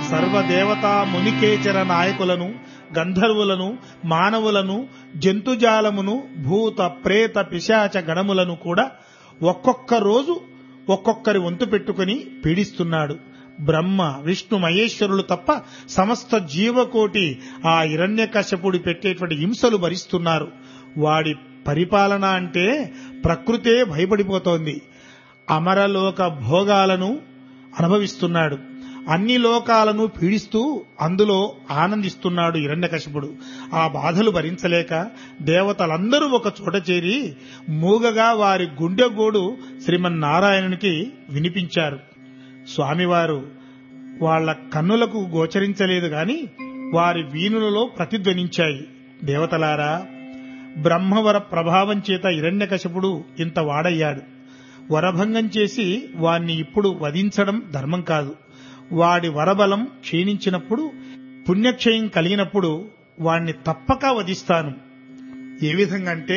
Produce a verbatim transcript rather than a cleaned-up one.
సర్వదేవతా మునికేచర నాయకులను, గంధర్వులను, మానవులను, జంతుజాలమును, భూత ప్రేత పిశాచ గణములను కూడా ఒక్కొక్క రోజు ఒక్కొక్కరి వంతు పెట్టుకుని పీడిస్తున్నాడు. బ్రహ్మ, విష్ణు, మహేశ్వరులు తప్ప సమస్త జీవకోటి ఆ హిరణ్యకశ్యపుడు పెట్టేటువంటి హింసలు భరిస్తున్నారు. వాడి పరిపాలన అంటే ప్రకృతే భయపడిపోతోంది. అమరలోక భోగాలను అనుభవిస్తున్నాడు. అన్ని లోకాలను పీడిస్తూ అందులో ఆనందిస్తున్నాడు హిరణ్యకశిపుడు. ఆ బాధలు భరించలేక దేవతలందరూ ఒక చోట చేరి మూగగా వారి గుండెగోడు శ్రీమన్నారాయణునికి వినిపించారు. స్వామివారు వాళ్ల కన్నులకు గోచరించలేదు గాని వారి వీణులలో ప్రతిధ్వనించాయి. దేవతలారా, బ్రహ్మవర ప్రభావం చేత హిరణ్యకశిపుడు ఇంత వాడయ్యాడు. వరభంగం చేసి వాణ్ణి ఇప్పుడు వధించడం ధర్మం కాదు. వాడి వరబలం క్షీణించినప్పుడు, పుణ్యక్షయం కలిగినప్పుడు వాణ్ణి తప్పక వధిస్తాను. ఏ విధంగా అంటే